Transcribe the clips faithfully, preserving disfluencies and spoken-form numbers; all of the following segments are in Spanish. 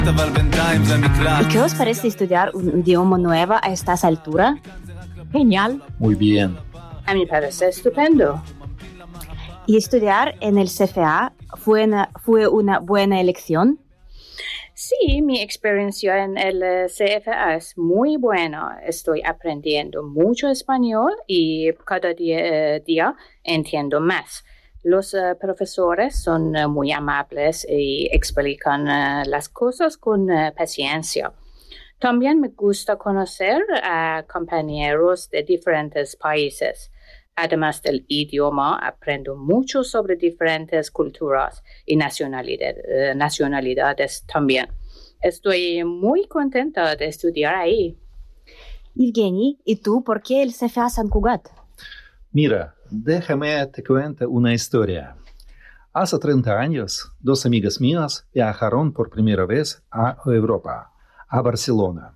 ¿Y qué os parece estudiar un idioma nuevo a estas alturas? Genial. Muy bien. A mí parece estupendo. ¿Y estudiar en el C F A fue una, fue una buena elección? Sí, mi experiencia en el C F A es muy buena. Estoy aprendiendo mucho español y cada día, día entiendo más. Los uh, profesores son uh, muy amables y explican uh, las cosas con uh, paciencia. También me gusta conocer a compañeros de diferentes países. Además del idioma, aprendo mucho sobre diferentes culturas y nacionalidades, uh, nacionalidades también. Estoy muy contenta de estudiar ahí. Evgeny, ¿y tú por qué el C F A San Cugat? Mira, déjame te cuento una historia. Hace treinta años, dos amigas mías viajaron por primera vez a Europa, a Barcelona.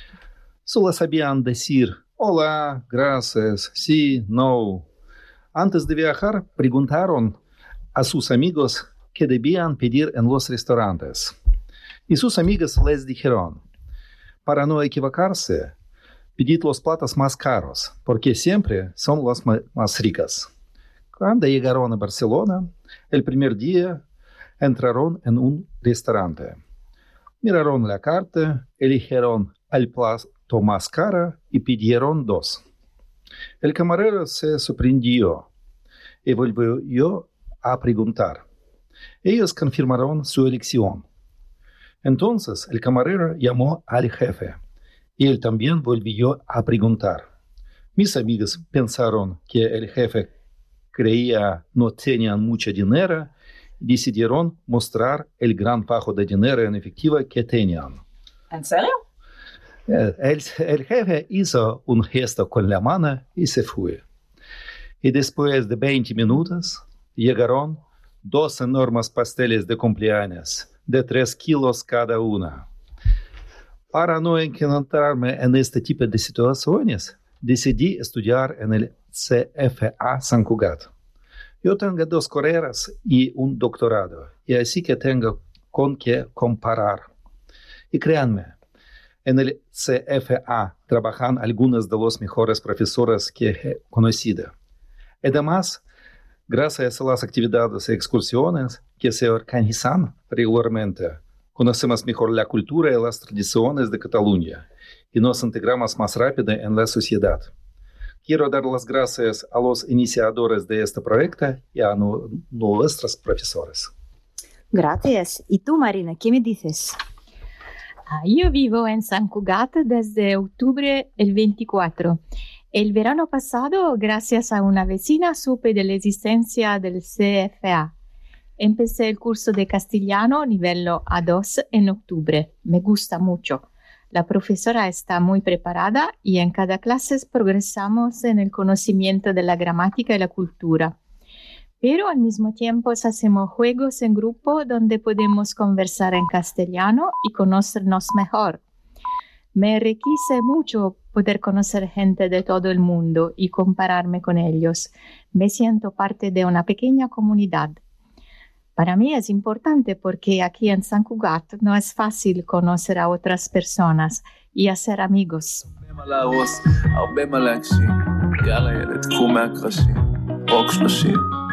Solo sabían decir hola, gracias, sí, no. Antes de viajar, preguntaron a sus amigos qué debían pedir en los restaurantes. Y sus amigas les dijeron, para no equivocarse, pedid los platos más caros, porque siempre son los más ricos. Cuando llegaron a Barcelona, el primer día entraron en un restaurante. Miraron la carta, eligieron el plato más caro y pidieron dos. El camarero se sorprendió y volvió a preguntar. Ellos confirmaron su elección. Entonces el camarero llamó al jefe. Y él también volvió a preguntar. Mis amigos pensaron que el jefe creía no tenían mucho dinero y decidieron mostrar el gran fajo de dinero en efectivo que tenían. ¿En serio? El, el jefe hizo un gesto con la mano y se fue. Y después de veinte minutos llegaron dos enormes pasteles de cumpleaños de tres kilos cada una. Para no encontrarme en este tipo de situaciones, decidí estudiar en el C F A San Cugat. Yo tengo dos carreras y un doctorado, y así que tengo con qué comparar. Y créanme, en el C F A trabajan algunos de los mejores profesores que he conocido. Además, gracias a las actividades y excursiones que se organizan regularmente, conocemos mejor la cultura y las tradiciones de Cataluña y nos integramos más rápido en la sociedad. Quiero dar las gracias a los iniciadores de este proyecto y a no, nuestros profesores. Gracias. ¿Y tú, Marina, qué me dices? Ah, yo vivo en San Cugat desde octubre el veinticuatro. El verano pasado, gracias a una vecina, supe de la existencia del C F A. Empecé el curso de castellano nivel A dos en octubre. Me gusta mucho. La profesora está muy preparada y en cada clase progresamos en el conocimiento de la gramática y la cultura. Pero al mismo tiempo hacemos juegos en grupo donde podemos conversar en castellano y conocernos mejor. Me enriquece mucho poder conocer gente de todo el mundo y compararme con ellos. Me siento parte de una pequeña comunidad. Para mí es importante porque aquí en San Cugat no es fácil conocer a otras personas y hacer amigos. הרבה מלא אנשים, יאללה ילד, קחו מהקרשים, רוק שלושים.